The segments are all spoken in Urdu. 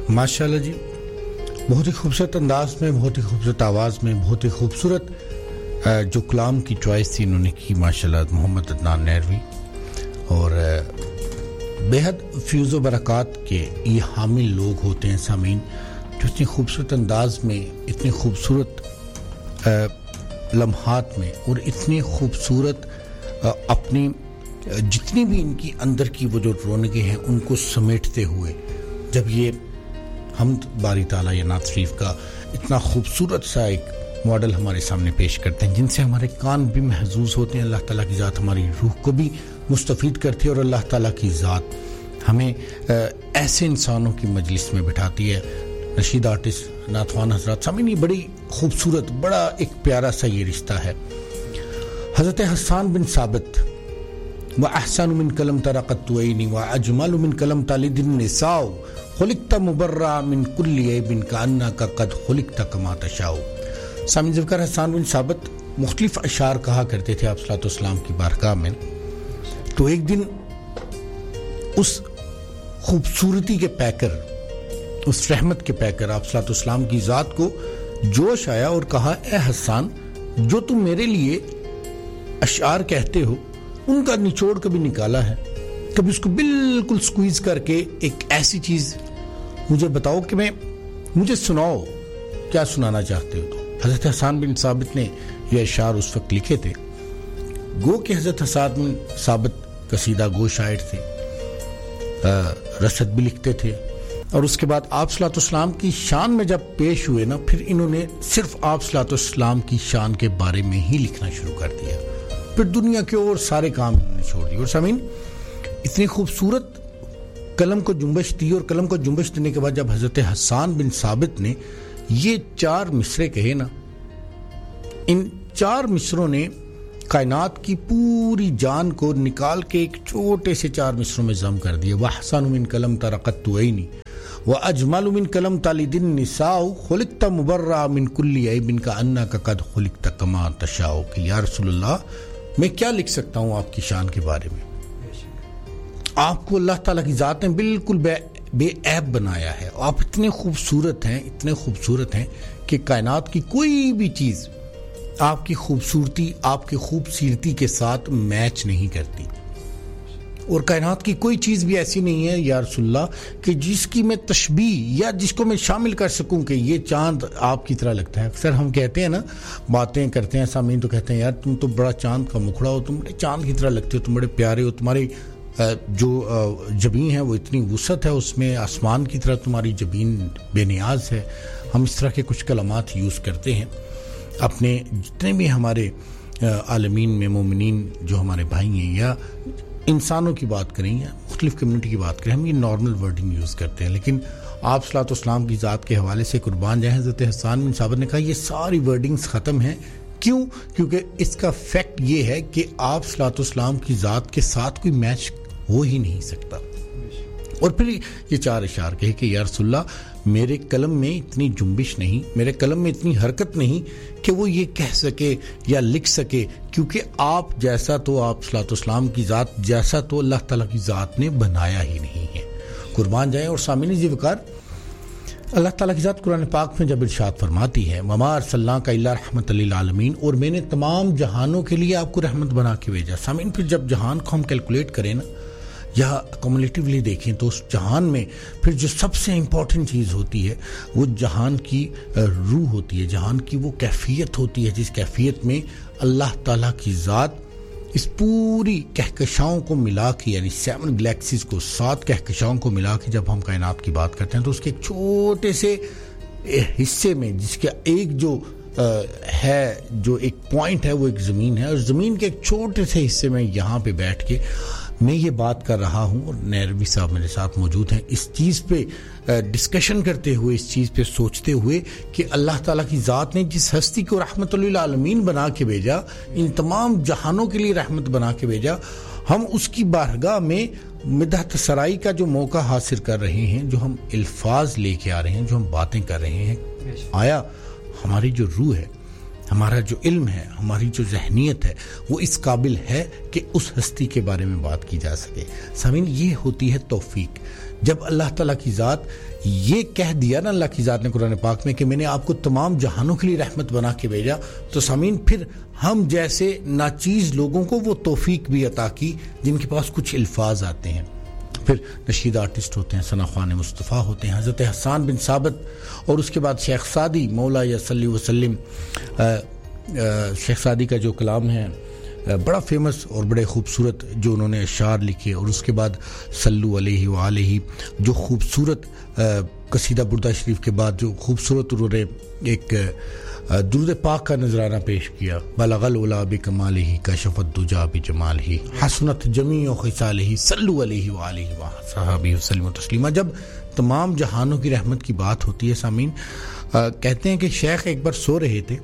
ماشاءاللہ جی، بہت ہی خوبصورت انداز میں، بہت ہی خوبصورت آواز میں، بہت ہی خوبصورت جو کلام کی چوائس تھی انہوں نے کی ماشاءاللہ محمد عدنان نیروی، اور بے حد فیوز و برکات کے یہ حامل لوگ ہوتے ہیں سامعین، جو اتنی خوبصورت انداز میں، اتنی خوبصورت لمحات میں اور اتنی خوبصورت اپنی جتنی بھی ان کی اندر کی وہ جو رونقیں ہیں ان کو سمیٹتے ہوئے جب یہ حمد باری تعالیٰ یا نعت شریف کا اتنا خوبصورت سا ایک ماڈل ہمارے سامنے پیش کرتے ہیں، جن سے ہمارے کان بھی محظوظ ہوتے ہیں، اللہ تعالیٰ کی ذات ہماری روح کو بھی مستفید کرتی ہے، اور اللہ تعالیٰ کی ذات ہمیں ایسے انسانوں کی مجلس میں بٹھاتی ہے، نشید آرٹسٹ، نعتوان حضرات۔ سامعین، یہ بڑی خوبصورت، بڑا ایک پیارا سا یہ رشتہ ہے۔ حضرت حسان بن ثابت، وَأَحْسَنُ مِنْ كَلَمْ تَرَقَتْ عَيْنِي وَأَجْمَلُ مِنْ كَلَمْ تَلِدِ النِّسَاءُ خُلِقْتَ مُبَرَّأً مِنْ كُلِّ عَيْبٍ كَأَنَّكَ قَدْ خُلِقْتَ كَمَا تَشَاءُ۔ سامعین، ذکر حسان بن ثابت مختلف اشعار کہا کرتے تھے آپ صلی اللہ علیہ وسلم کی بارگاہ میں، تو ایک دن اس خوبصورتی کے پیکر، اس رحمت کے پیکر آپ صلی اللہ علیہ وسلم کی ذات کو جوش آیا اور کہا، اے حسان، جو تم میرے لیے اشعار کہتے ہو ان کا نچوڑ کبھی نکالا ہے؟ کبھی اس کو بالکل سکویز کر کے ایک ایسی چیز مجھے بتاؤ کہ مجھے سناؤ، کیا سنانا چاہتے ہو؟ تو حضرت حسان بن ثابت نے یہ اشعار اس وقت لکھے تھے۔ گو کہ حضرت حسان بن ثابت قصیدہ گو شاعر تھے، رسد بھی لکھتے تھے، اور اس کے بعد آپ صلی اللہ علیہ وسلم کی شان میں جب پیش ہوئے نا، پھر انہوں نے صرف آپ صلی اللہ علیہ وسلم کی شان کے بارے میں ہی لکھنا شروع کر دیا، پھر دنیا کے اور سارے کام انہوں نے چھوڑ دیے۔ اور سامعین، اتنی خوبصورت قلم کو جنبش دی، اور قلم کو جنبش دینے کے بعد جب حضرت حسان بن ثابت نے یہ 4 مصرے کہے نا، ان 4 مصروں نے کائنات کی پوری جان کو نکال کے ایک چھوٹے سے 4 مصروں میں ضم کر دیا۔ وَأَحْسَنُ مِنْ كَلَمْ تَرَقَتْ عَيْنِي وَأَجْمَلُ مِنْ كَلَمْ تَلِدِ النِّسَاءُ خُلِقْتَ مُبَرَّأً مِنْ كُلِّ عَيْبٍ كَأَنَّكَ قَدْ خُلِقْتَ كَمَا تَشَاءُ، کہ یا رسول اللہ، میں کیا لکھ سکتا ہوں آپ کی شان کے بارے میں؟ آپ کو اللہ تعالیٰ کی ذات نے بالکل بے عیب بنایا ہے، آپ اتنے خوبصورت ہیں، اتنے خوبصورت ہیں کہ کائنات کی کوئی بھی چیز آپ کی خوبصورتی، آپ کی خوبصورتی کے ساتھ میچ نہیں کرتی، اور کائنات کی کوئی چیز بھی ایسی نہیں ہے یا رسول اللہ کہ جس کی میں تشبیہ یا جس کو میں شامل کر سکوں کہ یہ چاند آپ کی طرح لگتا ہے۔ اکثر ہم کہتے ہیں نا، باتیں کرتے ہیں سامعین، تو کہتے ہیں یار تم تو بڑا چاند کا مکھڑا ہو، تم بڑے چاند کی طرح لگتے ہو، تم بڑے پیارے ہو، تمہاری جو جبین ہے وہ اتنی وسعت ہے، اس میں آسمان کی طرح تمہاری جبین بے نیاز ہے۔ ہم اس طرح کے کچھ کلمات یوز کرتے ہیں اپنے جتنے بھی ہمارے عالمین میں مومنین جو ہمارے بھائی ہیں، یا انسانوں کی بات کریں یا مختلف کمیونٹی کی بات کریں، ہم یہ نارمل ورڈنگ یوز کرتے ہیں، لیکن آپ صلی اللہ علیہ وسلم کی ذات کے حوالے سے قربان جائیں، حضرت حسان بن ثابت نے کہا یہ ساری ورڈنگز ختم ہیں۔ کیوں؟ کیونکہ اس کا فیکٹ یہ ہے کہ آپ صلی اللہ علیہ وسلم کی ذات کے ساتھ کوئی میچ ہو ہی نہیں سکتا۔ اور پھر یہ 4 اشعار کہے کہ یا رسول اللہ، میرے قلم میں اتنی جنبش نہیں، میرے قلم میں اتنی حرکت نہیں کہ وہ یہ کہہ سکے یا لکھ سکے، کیونکہ آپ جیسا تو آپ صلی اللہ علیہ وسلم کی ذات جیسا تو اللہ تعالیٰ کی ذات نے بنایا ہی نہیں ہے۔ قربان جائیں۔ اور سامعین جی وقار، اللہ تعالیٰ کی ذات قرآن پاک میں جب ارشاد فرماتی ہے، وَمَا أَرْسَلْنَاكَ إِلَّا رَحْمَةً لِّلْعَالَمِينَ، اور میں نے تمام جہانوں کے لیے آپ کو رحمت بنا کے بھیجا۔ سامعین، پھر جب جہان کو ہم کیلکولیٹ کریں نا، یا کمیونیٹیولی دیکھیں، تو اس جہان میں پھر جو سب سے امپورٹنٹ چیز ہوتی ہے وہ جہان کی روح ہوتی ہے، جہان کی وہ کیفیت ہوتی ہے جس کیفیت میں اللہ تعالیٰ کی ذات اس پوری کہکشاؤں کو ملا کے، یعنی 7 گلیکسیز کو، 7 کہکشاؤں کو ملا کے جب ہم کائنات کی بات کرتے ہیں، تو اس کے ایک چھوٹے سے حصے میں، جس کا ایک جو ہے، جو ایک پوائنٹ ہے، وہ ایک زمین ہے، اور زمین کے ایک چھوٹے سے حصے میں یہاں پہ بیٹھ کے میں یہ بات کر رہا ہوں، اور نیروی صاحب میرے ساتھ موجود ہیں، اس چیز پہ ڈسکشن کرتے ہوئے، اس چیز پہ سوچتے ہوئے کہ اللہ تعالیٰ کی ذات نے جس ہستی کو رحمت للعالمین بنا کے بھیجا، ان تمام جہانوں کے لیے رحمت بنا کے بھیجا، ہم اس کی بارگاہ میں مدحت سرائی کا جو موقع حاصل کر رہے ہیں، جو ہم الفاظ لے کے آ رہے ہیں، جو ہم باتیں کر رہے ہیں، آیا ہماری جو روح ہے، ہمارا جو علم ہے، ہماری جو ذہنیت ہے، وہ اس قابل ہے کہ اس ہستی کے بارے میں بات کی جا سکے؟ سامعین، یہ ہوتی ہے توفیق۔ جب اللہ تعالیٰ کی ذات یہ کہہ دیا نا، اللہ کی ذات نے قرآن پاک میں کہ میں نے آپ کو تمام جہانوں کے لیے رحمت بنا کے بھیجا، تو سامعین پھر ہم جیسے ناچیز لوگوں کو وہ توفیق بھی عطا کی جن کے پاس کچھ الفاظ آتے ہیں. پھر نشید آرٹسٹ ہوتے ہیں، ثنا خوان مصطفیٰ ہوتے ہیں، حضرت حسان بن ثابت، اور اس کے بعد شیخ سعدی مولا یا صلی وسلم. شیخ سعدی کا جو کلام ہے بڑا فیمس اور بڑے خوبصورت جو انہوں نے اشعار لکھے، اور اس کے بعد صلو علیہ وآلہ جو خوبصورت قصیدہ بردہ شریف کے بعد جو خوبصورت انہوں نے ایک درود پاک کا نذرانہ پیش کیا. بلغ العلا بکمالہ کشف الدجا بجمالہ حسنت جمیع خصالہ صلو علیہ وآلہ وصحبہ وسلم تسلیما. جب تمام جہانوں کی رحمت کی بات ہوتی ہے سامعین، کہتے ہیں کہ شیخ ایک بار سو رہے تھے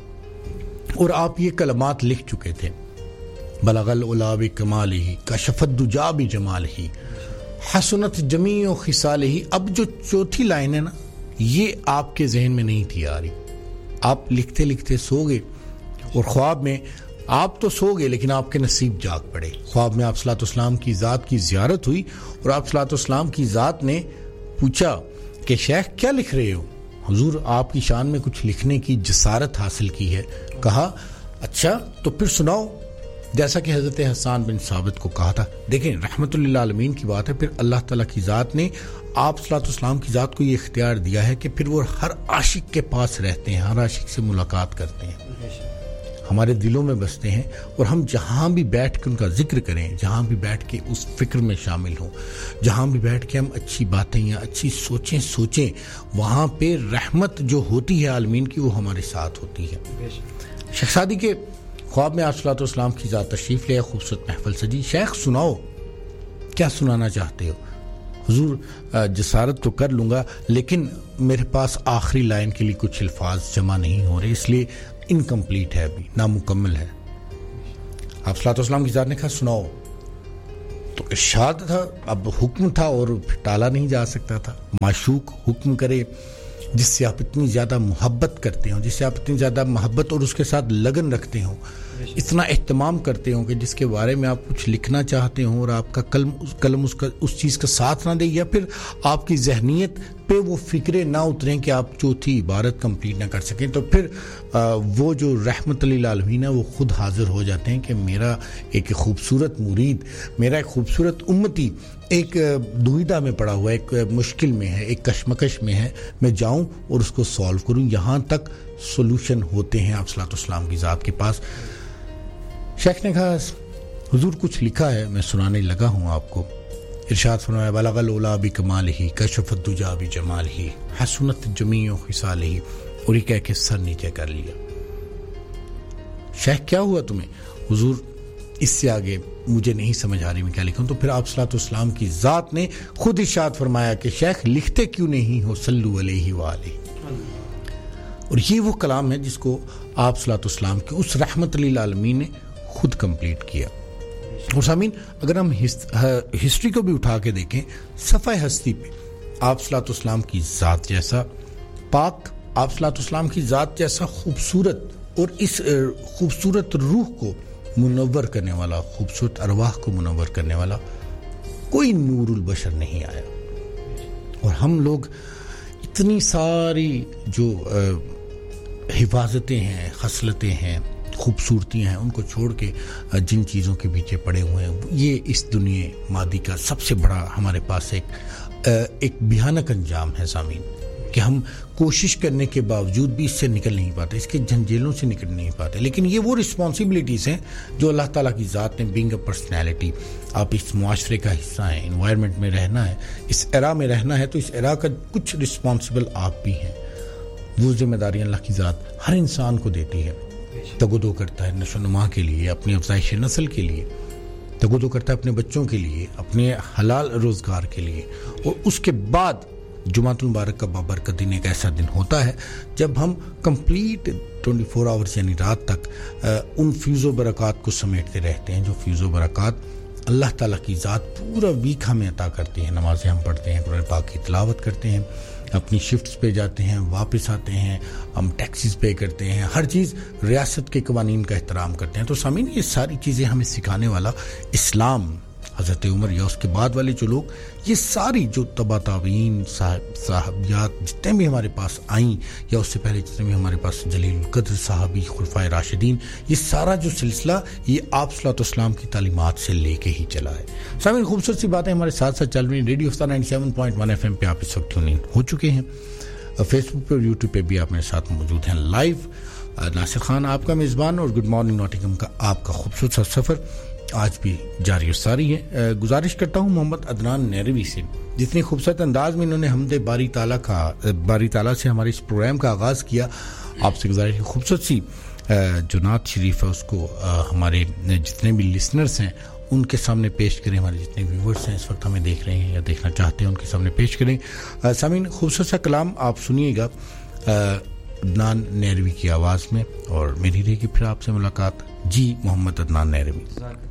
اور آپ یہ کلمات لکھ چکے تھے، بلغ العلا بکمالہ کشف الدجا بجمالہ حسنت جمیع خصالہ. اب جو چوتھی لائن ہے نا، یہ آپ کے ذہن میں نہیں تھی آ رہی. آپ لکھتے لکھتے سو گئے، اور خواب میں آپ تو سو گئے لیکن آپ کے نصیب جاگ پڑے. خواب میں آپ صلی اللہ علیہ وسلم کی ذات کی زیارت ہوئی، اور آپ صلی اللہ علیہ وسلم کی ذات نے پوچھا کہ شیخ کیا لکھ رہے ہو؟ حضور آپ کی شان میں کچھ لکھنے کی جسارت حاصل کی ہے. کہا اچھا تو پھر سناؤ، جیسا کہ حضرت حسان بن ثابت کو کہا تھا. دیکھیں رحمت اللہ عالمین کی بات ہے. پھر اللہ تعالیٰ کی ذات نے آپ صلی اللہ علیہ وسلم کی ذات کو یہ اختیار دیا ہے کہ پھر وہ ہر عاشق کے پاس رہتے ہیں، ہر عاشق سے ملاقات کرتے ہیں، ہمارے دلوں میں بستے ہیں، اور ہم جہاں بھی بیٹھ کے ان کا ذکر کریں، جہاں بھی بیٹھ کے اس فکر میں شامل ہوں، جہاں بھی بیٹھ کے ہم اچھی باتیں یا اچھی سوچیں، وہاں پہ رحمت جو ہوتی ہے عالمین کی وہ ہمارے ساتھ ہوتی ہے. شیخ سعدی کے خواب میں آپ صلی اللہ علیہ وسلم کی ذات تشریف لے، خوبصورت محفل سجی. شیخ سناؤ، کیا سنانا چاہتے ہو؟ حضور جسارت تو کر لوں گا لیکن میرے پاس آخری لائن کے لیے کچھ الفاظ جمع نہیں ہو رہے، اس لیے انکمپلیٹ ہے، ابھی نامکمل ہے. آپ صلی اللہ علیہ وسلم کی ذات نے کہا سناؤ، تو ارشاد تھا، اب حکم تھا اور ٹالا نہیں جا سکتا تھا. معشوق حکم کرے جس سے آپ اتنی زیادہ محبت کرتے ہوں، جس سے آپ اتنی زیادہ محبت اور اس کے ساتھ لگن رکھتے ہوں، اتنا اہتمام کرتے ہوں کہ جس کے بارے میں آپ کچھ لکھنا چاہتے ہوں اور آپ کا قلم اس چیز کا ساتھ نہ دے، یا پھر آپ کی ذہنیت پہ وہ فکریں نہ اتریں کہ آپ چوتھی عبارت کمپلیٹ نہ کر سکیں، تو پھر وہ جو رحمت للعالمین ہے وہ خود حاضر ہو جاتے ہیں کہ میرا ایک خوبصورت مرید، میرا ایک خوبصورت امتی ایک دویدہ میں پڑا ہوا ہے، ایک مشکل میں ہے، ایک کشمکش میں ہے، میں جاؤں اور اس کو سالو کروں. یہاں تک سولوشن ہوتے ہیں آپ صلی اللہ علیہ وسلم کی ذات کے پاس. شیخ نے کہا حضور کچھ لکھا ہے، میں سنانے لگا ہوں آپ کو. ارشاد فرمایا بلغ العلا بکمالہ کشف الدجا بجمالہ حسنت جمیع خصالہ، اور یہ کہہ کے سر نیچے کر لیا. شیخ کیا ہوا تمہیں؟ حضور اس سے آگے مجھے نہیں سمجھ آ رہی میں کیا لکھوں. تو پھر آپ صلی اللہ علیہ وسلم کی ذات نے خود ارشاد فرمایا کہ شیخ لکھتے کیوں نہیں ہو صلو علیہ وآلہ. اور یہ وہ کلام ہے جس کو آپ صلی اللہ علیہ وسلم کی اس رحمت للعالمین نے خود کمپلیٹ کیا. اور سامعین اگر ہم ہسٹری کو بھی اٹھا کے دیکھیں، صفحہ ہستی پہ آپ صلی اللہ علیہ وسلم کی ذات جیسا پاک، آپ صلی اللہ علیہ وسلم کی ذات جیسا خوبصورت اور اس خوبصورت روح کو منور کرنے والا، خوبصورت ارواح کو منور کرنے والا کوئی نور البشر نہیں آیا. اور ہم لوگ اتنی ساری جو حفاظتیں ہیں، خصلتیں ہیں، خوبصورتیاں ہیں، ان کو چھوڑ کے جن چیزوں کے پیچھے پڑے ہوئے ہیں، یہ اس دنیا مادی کا سب سے بڑا ہمارے پاس ایک بھیانک انجام ہے سامعین، کہ ہم کوشش کرنے کے باوجود بھی اس سے نکل نہیں پاتے، اس کے جھنجھیلوں سے نکل نہیں پاتے. لیکن یہ وہ رسپانسبلٹیز ہیں جو اللہ تعالیٰ کی ذات نے، بینگ اے پرسنالٹی، آپ اس معاشرے کا حصہ ہیں، انوائرمنٹ میں رہنا ہے، اس ایرا میں رہنا ہے، تو اس ایرا کا کچھ رسپانسبل آپ بھی ہیں. وہ ذمہ داری اللہ کی ذات ہر انسان کو دیتی ہے. تگودو کرتا ہے نشو و نما کے لیے، اپنی افزائش نسل کے لیے، تگودو کرتا ہے اپنے بچوں کے لیے، اپنے حلال روزگار کے لیے. اور اس کے بعد جمعۃ المبارک کا بابرکت دن ایک ایسا دن ہوتا ہے جب ہم کمپلیٹ 24 آورز یعنی رات تک ان فیض و برکات کو سمیٹتے رہتے ہیں، جو فیض و برکات اللہ تعالیٰ کی ذات پورا ویک ہمیں عطا کرتی ہے. نمازیں ہم پڑھتے ہیں، قرآن پاک کی تلاوت کرتے ہیں، اپنی شفٹس پہ جاتے ہیں، واپس آتے ہیں، ہم ٹیکسیز پے کرتے ہیں، ہر چیز ریاست کے قوانین کا احترام کرتے ہیں. تو سامعین یہ ساری چیزیں ہمیں سکھانے والا اسلام حضرت عمر یا اس کے بعد والے جو لوگ، یہ ساری جو تبا تابعین صحابیات جتنے بھی ہمارے پاس آئیں یا اس سے پہلے جتنے بھی ہمارے پاس جلیل القدر صحابی خلفائے راشدین، یہ سارا جو سلسلہ یہ آپ صلی اللہ علیہ وسلم کی تعلیمات سے لے کے ہی چلا ہے. سامعین، خوبصورت سی باتیں ہمارے ساتھ ساتھ چل رہی ہیں. ریڈیو افطار 97.1 FM پہ آپ اس وقت ٹیون ان ہو چکے ہیں. فیس بک پہ اور یوٹیوب پہ بھی آپ میرے ساتھ موجود ہیں لائیو. ناصر خان آپ کا میزبان اور گڈ مارننگ ناٹنگھم کا آپ کا خوبصورت سا سفر آج بھی جاری و ساری ہے. گزارش کرتا ہوں محمد عدنان نیروی سے، جتنی خوبصورت انداز میں انہوں نے حمد باری تعالیٰ سے ہمارے اس پروگرام کا آغاز کیا. آپ سے گزارش ہے خوبصورت سی جو نعت شریف ہے اس کو ہمارے جتنے بھی لسنرز ہیں ان کے سامنے پیش کریں. ہمارے جتنے ویورز ہیں اس وقت ہمیں دیکھ رہے ہیں یا دیکھنا چاہتے ہیں ان کے سامنے پیش کریں. سامعین، خوبصورت سا کلام آپ سنیے گا عدنان نیروی کی آواز میں، اور میری رہے گی پھر آپ سے ملاقات. جی محمد عدنان نیروی.